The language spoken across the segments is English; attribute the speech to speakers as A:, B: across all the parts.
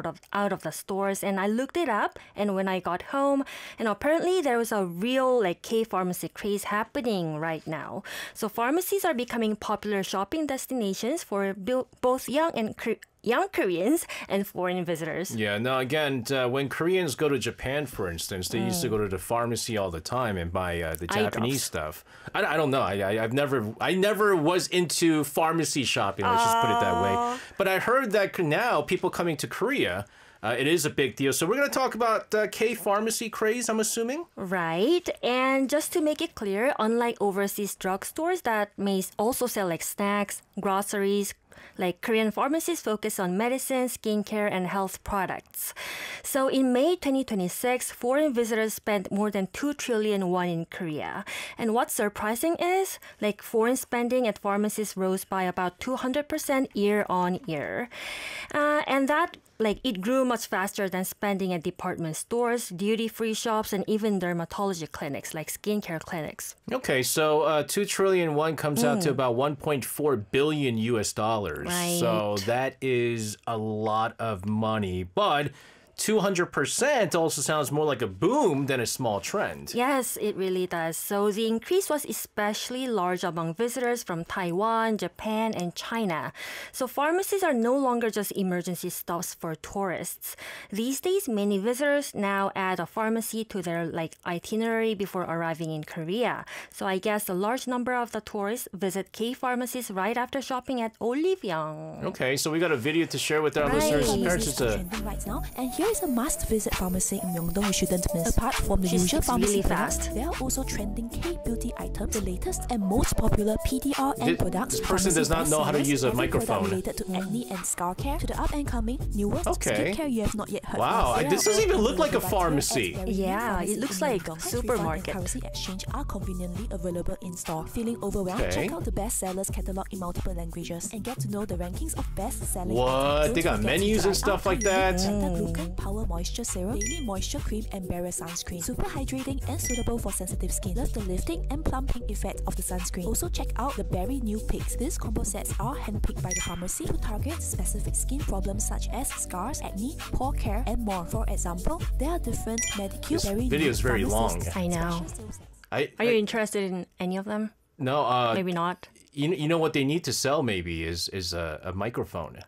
A: out of the stores, and I looked it up. And when I got home, and apparently there was a real like K-pharmacy craze happening right now. So pharmacies are becoming popular shopping destinations for both young Koreans and foreign visitors.
B: Yeah, no, again, when Koreans go to Japan, for instance, they used to go to the pharmacy all the time and buy the Japanese stuff. I don't know. I never was into pharmacy shopping, let's just put it that way. But I heard that now people coming to Korea, it is a big deal. So we're going to talk about K-pharmacy craze, I'm assuming?
A: Right. And just to make it clear, unlike overseas drugstores that may also sell like snacks, groceries, like Korean pharmacies focus on medicine, skincare, and health products. So in May 2026, foreign visitors spent more than 2 trillion won in Korea. And what's surprising is, like foreign spending at pharmacies rose by about 200% year on year. And that it grew much faster than spending at department stores, duty-free shops, and even dermatology clinics, like skincare clinics.
B: Okay, so 2 trillion won comes out to about 1.4 billion US dollars.
A: Right.
B: So that is a lot of money, but 200% also sounds more like a boom than a small trend.
A: Yes, it really does. So the increase was especially large among visitors from Taiwan, Japan, and China. So pharmacies are no longer just emergency stops for tourists. These days, many visitors now add a pharmacy to their itinerary before arriving in Korea. So I guess a large number of the tourists visit K-pharmacies right after shopping at Oliviang.
B: Okay, so we got a video to share with our listeners.
C: Pharmacies are trending right now, and here is a must-visit pharmacy in Myeongdong you shouldn't miss. Apart from the usual pharmacy
A: really
C: products,
A: fast.
C: there are also trending K-beauty items, the latest and most popular PDR and products.
B: This person does not know how to use a microphone.
C: Related to acne and scar care, to the up-and-coming newer skincare you have not yet heard
B: wow,
C: of.
B: this doesn't even look like a pharmacy.
A: Yeah, it looks like a supermarket.
C: Currency exchange are conveniently available in store. Feeling overwhelmed?
B: Okay.
C: Check out the bestsellers catalog in multiple languages and get to know the rankings of best-selling
B: What?
C: items.
B: They got menus and stuff like that?
C: Beta-glucan Power Moisture Serum, Daily Moisture Cream, and Barrier Sunscreen. Super hydrating and suitable for sensitive skin. Love the lifting and plumping effect of the sunscreen. Also check out the Berry New Picks. These combo sets are handpicked by the pharmacy to target specific skin problems such as scars, acne, pore care, and more. For example, there are different Medicube.
B: This video is very long.
A: I know. Are you interested in any of them?
B: No.
A: Maybe not.
B: You know what they need to sell maybe is a microphone.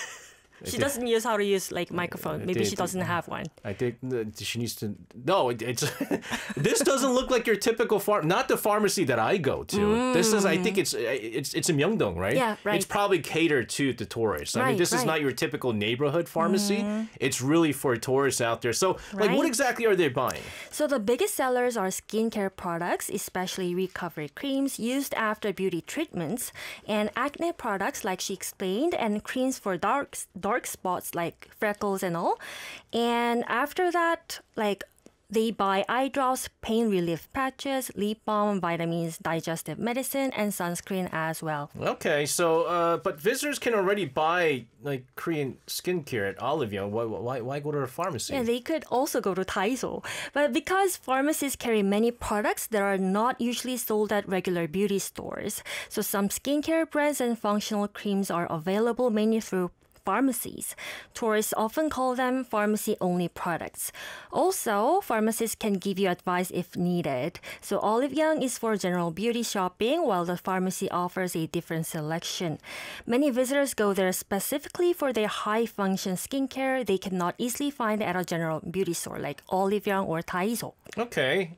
A: She doesn't use how to use microphone. Maybe she doesn't have one.
B: I think she needs to. No, it's this doesn't look like your typical not the pharmacy that I go to. This is, I think it's in Myeongdong, right?
A: Yeah, right.
B: It's probably catered to the tourists. I mean, this is not your typical neighborhood pharmacy. It's really for tourists out there. So, what exactly are they buying?
A: So the biggest sellers are skincare products, especially recovery creams used after beauty treatments, and acne products, like she explained, and creams for dark spots like freckles and all. And after that, they buy eye drops, pain relief patches, lip balm, vitamins, digestive medicine, and sunscreen as well.
B: Okay, so but visitors can already buy Korean skincare at Oliviang. Why go to a pharmacy?
A: Yeah, they could also go to Daiso. But because pharmacies carry many products that are not usually sold at regular beauty stores, so some skincare brands and functional creams are available mainly through pharmacies. Tourists often call them pharmacy-only products. Also, pharmacists can give you advice if needed. So Oliviang is for general beauty shopping, while the pharmacy offers a different selection. Many visitors go there specifically for their high-function skincare they cannot easily find at a general beauty store like Oliviang or Daiso.
B: Okay.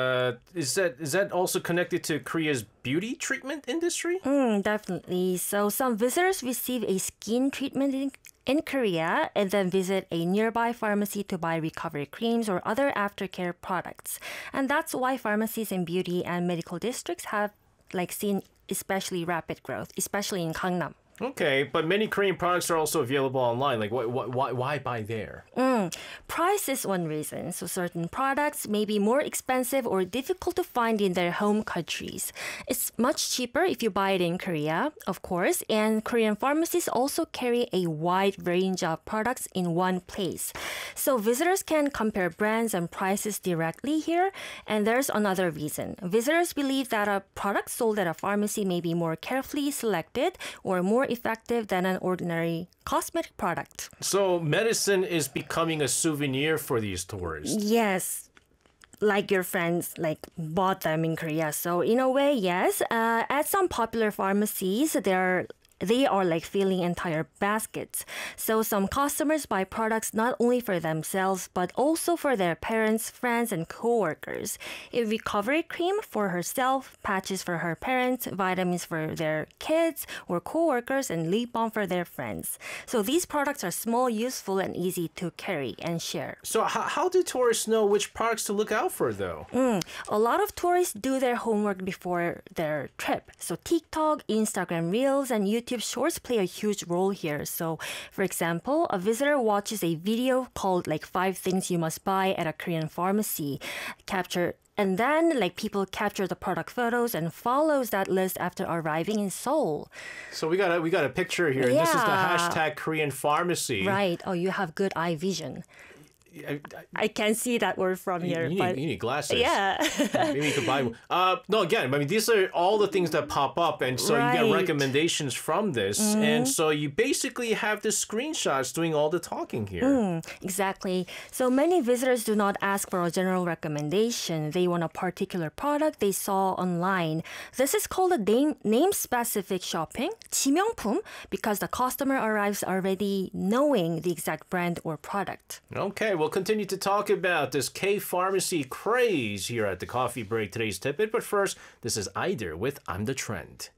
B: Is that also connected to Korea's beauty treatment industry?
A: Definitely. So some visitors receive a skin treatment in Korea and then visit a nearby pharmacy to buy recovery creams or other aftercare products. And that's why pharmacies in beauty and medical districts have seen especially rapid growth, especially in Gangnam.
B: Okay, but many Korean products are also available online. Why buy there?
A: Price is one reason. So certain products may be more expensive or difficult to find in their home countries. It's much cheaper if you buy it in Korea, of course, and Korean pharmacies also carry a wide range of products in one place. So visitors can compare brands and prices directly here. And there's another reason. Visitors believe that a product sold at a pharmacy may be more carefully selected or more effective than an ordinary cosmetic product.
B: So medicine is becoming a souvenir for these tourists.
A: Yes. Like your friends bought them in Korea. So in a way, yes. At some popular pharmacies, they are like filling entire baskets. So some customers buy products not only for themselves, but also for their parents, friends, and coworkers. A recovery cream for herself, patches for her parents, vitamins for their kids or coworkers, and lip balm for their friends. So these products are small, useful, and easy to carry and share.
B: So how do tourists know which products to look out for, though?
A: A lot of tourists do their homework before their trip. So TikTok, Instagram Reels, and YouTube Shorts play a huge role here. So, for example, a visitor watches a video called 5 Things You Must Buy at a Korean Pharmacy, and then people capture the product photos and follows that list after arriving in Seoul.
B: So we got a picture here.
A: Yeah.
B: And this is the hashtag Korean Pharmacy.
A: Right. Oh, you have good eye vision. I can't see that word from here.
B: You need glasses.
A: Yeah.
B: Maybe you could buy one. No, again, I mean, these are all the things that pop up. And so you get recommendations from this. And so you basically have the screenshots doing all the talking here.
A: Exactly. So many visitors do not ask for a general recommendation. They want a particular product they saw online. This is called a name-specific shopping, 지명품, because the customer arrives already knowing the exact brand or product.
B: Okay, we'll continue to talk about this K-pharmacy craze here at the Coffee Break. Today's tidbit. But first, this is Eider with I'm the Trend.